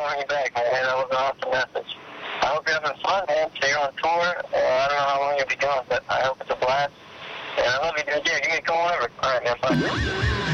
calling me back, man. That was an awesome message. I hope you're having fun, man. So you're on tour. I don't know how long you'll be gone, but I hope it's a blast. And I love you, dude. Yeah, give me a call whenever. All right, man. Bye.